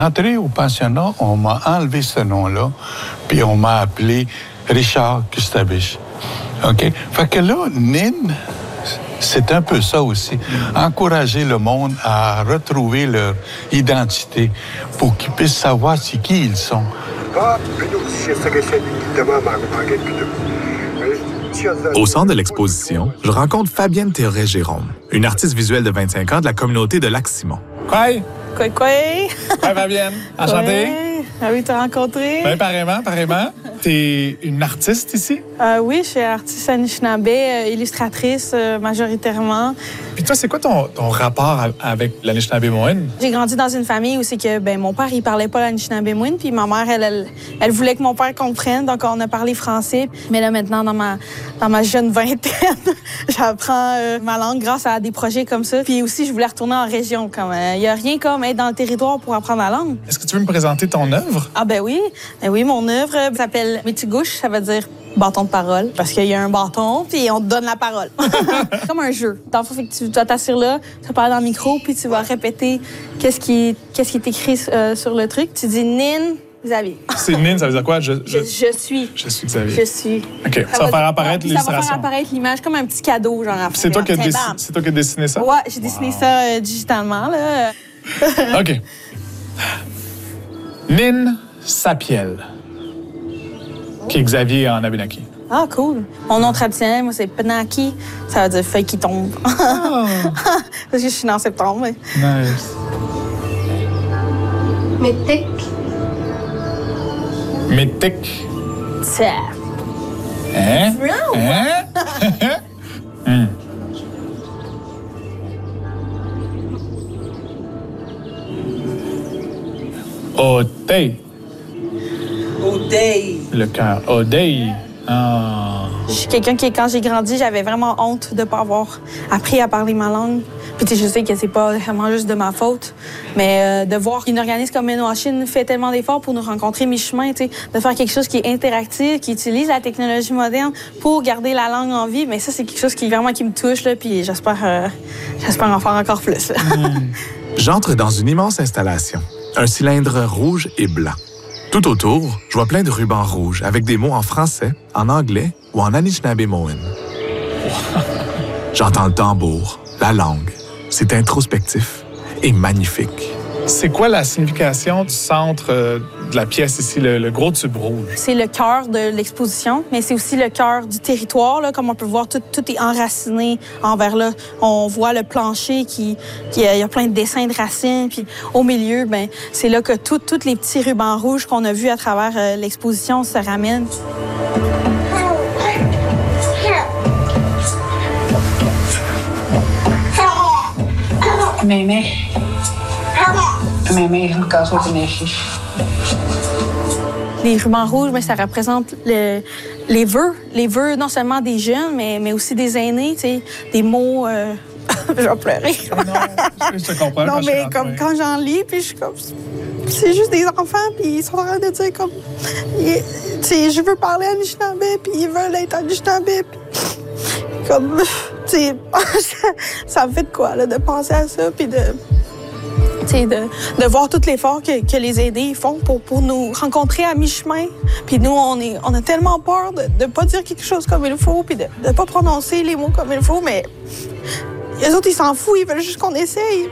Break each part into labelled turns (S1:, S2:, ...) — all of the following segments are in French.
S1: Entré au pensionnat, on m'a enlevé ce nom-là, puis on m'a appelé Richard Gustavich. OK? Fait que là, Nin, c'est un peu ça aussi. Encourager le monde à retrouver leur identité pour qu'ils puissent savoir c'est qui ils sont.
S2: Au centre de l'exposition, je rencontre Fabienne Théoret-Jérôme, une artiste visuelle de 25 ans de la communauté de Lac-Simon.
S3: Quoi?
S4: Quoi?
S3: Hi, Fabienne. Enchantée.
S4: Ouais. Ah oui, t'as rencontré?
S3: Bien, pareillement. T'es une artiste ici?
S4: Oui, je suis artiste Anishinaabe, illustratrice majoritairement.
S3: Puis toi, c'est quoi ton rapport avec l'Anishinaabe-Moine?
S4: J'ai grandi dans une famille où c'est que mon père, il parlait pas l'Anishinaabe-Moine, puis ma mère, elle voulait que mon père comprenne, donc on a parlé français. Mais là, maintenant, dans ma jeune vingtaine, j'apprends ma langue grâce à des projets comme ça. Puis aussi, je voulais retourner en région. Il n'y a rien comme être dans le territoire pour apprendre la langue.
S3: Est-ce que tu veux me présenter ton œuvre?
S4: Ah ben oui, mon œuvre s'appelle Métigouche, ça veut dire bâton de parole, parce qu'il y a un bâton, puis on te donne la parole. Comme un jeu. Dans le fond, tu dois t'asseoir là, tu vas parler dans le micro, puis tu vas répéter qu'est-ce qui est écrit sur le truc. Tu dis « Nin Xavier ».
S3: C'est Nin, ça veut dire quoi? Je
S4: suis.
S3: Je suis Xavier.
S4: Je suis.
S3: OK, ça va faire apparaître l'illustration.
S4: Ça va faire apparaître l'image comme un petit cadeau, genre.
S3: C'est toi qui as dessiné ça?
S4: Ouais, j'ai dessiné ça digitalement, là.
S3: OK. Nin Sapiel, qui est Xavier en Abenaki.
S4: Ah, cool. Mon nom traditionnel, moi, c'est Penaki. Ça veut dire feuille qui tombe.
S3: Oh.
S4: Parce que je suis née en septembre. Mais...
S3: Nice. Métic.
S4: Tiens.
S3: Hein? Odei. Le cœur. Odei. Ah.
S4: Je suis quelqu'un qui, quand j'ai grandi, j'avais vraiment honte de ne pas avoir appris à parler ma langue. Puis je sais que c'est pas vraiment juste de ma faute, mais de voir qu'une organisme comme Ménouachine fait tellement d'efforts pour nous rencontrer mi-chemin, de faire quelque chose qui est interactif, qui utilise la technologie moderne pour garder la langue en vie, mais ça, c'est quelque chose qui vraiment qui me touche, là, puis j'espère en faire encore plus. Là.
S2: J'entre dans une immense installation, un cylindre rouge et blanc. Tout autour, je vois plein de rubans rouges avec des mots en français, en anglais ou en Anishinaabe-Moine. J'entends le tambour, la langue. C'est introspectif et magnifique.
S3: C'est quoi la signification du centre de la pièce ici, le gros tube rouge?
S4: C'est le cœur de l'exposition, mais c'est aussi le cœur du territoire. Là. Comme on peut voir, tout est enraciné envers là. On voit le plancher il y a plein de dessins de racines. Puis au milieu, c'est là que tous les petits rubans rouges qu'on a vus à travers l'exposition se ramènent. Les rubans rouges, ça représente les vœux non seulement des jeunes, mais aussi des aînés, des mots... je vais pleurer.
S3: Non, je te comprends.
S4: Non, mais comme quand j'en lis, puis je suis comme... C'est juste des enfants, puis ils sont en train de dire comme... je veux parler Anishinaabe, puis ils veulent être Anishinaabe, puis... Comme... ça me fait de quoi, là, de penser à ça, puis de voir tout l'effort que les aînés font pour nous rencontrer à mi-chemin. Puis nous, on a tellement peur de ne pas dire quelque chose comme il faut, puis de ne pas prononcer les mots comme il faut, mais les autres, ils s'en foutent, ils veulent juste qu'on essaye.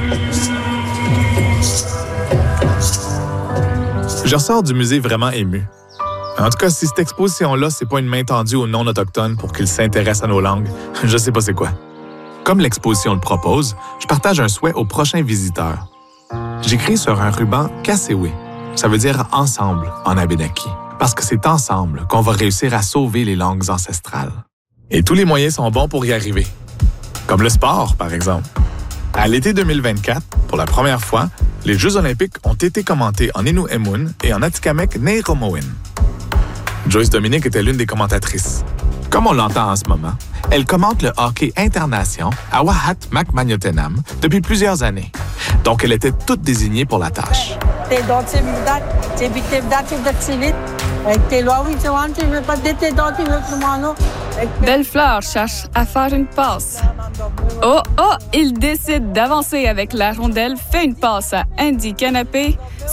S2: Je ressors du musée vraiment ému. En tout cas, si cette exposition-là, c'est pas une main tendue aux non-autochtones pour qu'ils s'intéressent à nos langues, je sais pas c'est quoi. Comme l'exposition le propose, je partage un souhait aux prochains visiteurs. J'écris sur un ruban « Kasewe ». Ça veut dire « ensemble » en Abenaki, parce que c'est ensemble qu'on va réussir à sauver les langues ancestrales. Et tous les moyens sont bons pour y arriver. Comme le sport, par exemple. À l'été 2024, pour la première fois, les Jeux olympiques ont été commentés en Innu Emun et en Atikamekw Nehiyawmowin. Joyce Dominique était l'une des commentatrices. Comme on l'entend en ce moment, elle commente le hockey internation à Wahat Makmanyotenam depuis plusieurs années. Donc, elle était toute désignée pour la tâche.
S5: Bellefleur cherche à faire une passe. Oh, il décide d'avancer avec la rondelle, fait une passe à Andy Canapé.